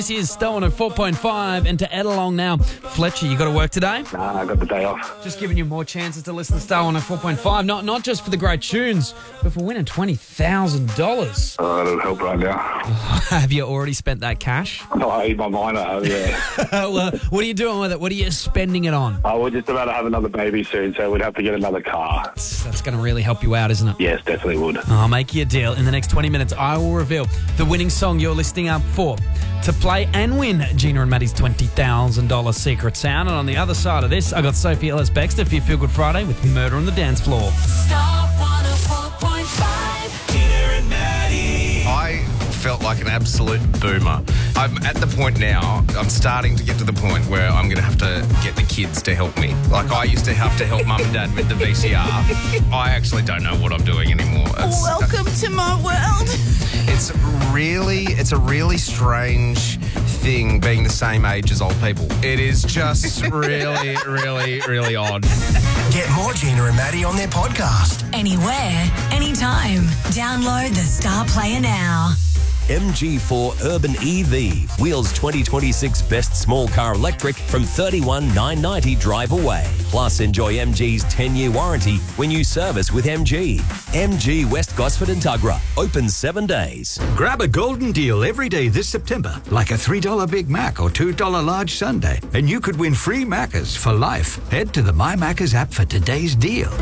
This is Stolen at 4.5 and to add along now. Fletcher, you got to work today? Nah, I got the day off. Just giving you more chances to listen to Stolen at 4.5. Not just for the great tunes, but for winning $20,000. Oh, that'll help right now. Have you already spent that cash? Oh, I eat my mind out, yeah. Well, what are you doing with it? What are you spending it on? Oh, we're just about to have another baby soon, so we'd have to get another car. That's going to really help you out, isn't it? Yes, definitely would. I'll make you a deal. In the next 20 minutes, I will reveal the winning song you're listening up for to play and win Gina and Maddie's $20,000 secret sound. And on the other side of this, I got Sophie Ellis-Bextor for your Feel Good Friday with Murder on the Dance Floor. Star 104.5. Gina and Maddie. I felt like an absolute boomer. I'm at the point now, I'm starting to get to the point where I'm going to have to get the kids to help me. Like I used to have to help mum and dad with the VCR. I actually don't know what I'm doing anymore. Welcome to my world. It's a really strange thing being the same age as old people. It is just really, really, really odd. Get more Gina and Maddie on their podcast. Anywhere, anytime. Download the Star Player now. MG4 Urban EV. Wheels 2026 Best Small Car Electric from $31,990 drive away. Plus enjoy MG's 10-year warranty when you service with MG. MG West Gosford and Tuggerah. Open 7 days. Grab a golden deal every day this September, like a $3 Big Mac or $2 large sundae, and you could win free Maccas for life. Head to the My Maccas app for today's deal.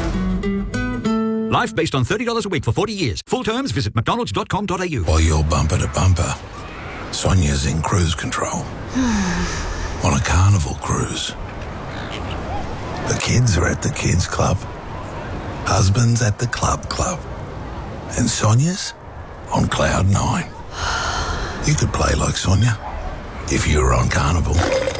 Life based on $30 a week for 40 years. Full terms, visit mcdonalds.com.au. While you're bumper to bumper, Sonia's in cruise control. On a carnival cruise. The kids are at the kids club. Husband's at the club. And Sonia's on cloud 9. You could play like Sonia if you were on Carnival.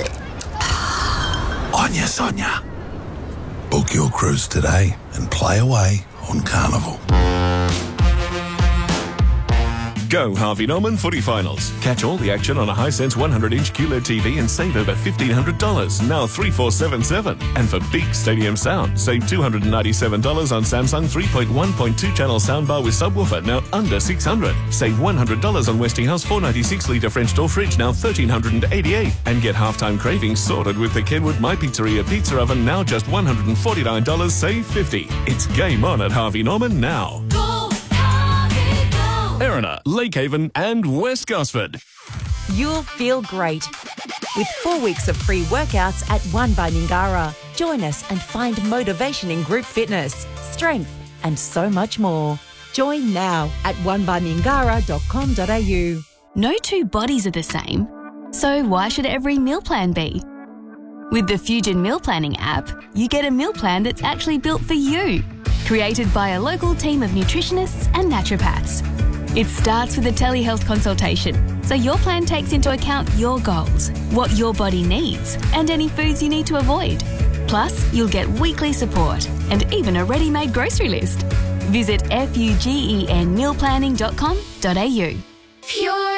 Onya, Sonia. Book your cruise today and play away on Carnival. Go Harvey Norman Footy Finals. Catch all the action on a Hisense 100-inch QLED TV and save over $1,500, now $3,477. And for big stadium sound, save $297 on Samsung 3.1.2 channel soundbar with subwoofer, now under $600. Save $100 on Westinghouse 496-litre French door fridge, now $1,388. And get halftime cravings sorted with the Kenwood My Pizzeria pizza oven, now just $149, save $50. It's game on at Harvey Norman now. Erina, Lakehaven and West Gosford. You'll feel great. With 4 weeks of free workouts at One by Mingara. Join us and find motivation in group fitness, strength and so much more. Join now at onebymingara.com.au. No two bodies are the same, so why should every meal plan be? With the Fusion Meal Planning app, you get a meal plan that's actually built for you. Created by a local team of nutritionists and naturopaths. It starts with a telehealth consultation, so your plan takes into account your goals, what your body needs, and any foods you need to avoid. Plus, you'll get weekly support and even a ready-made grocery list. Visit fugenmealplanning.com.au. Pure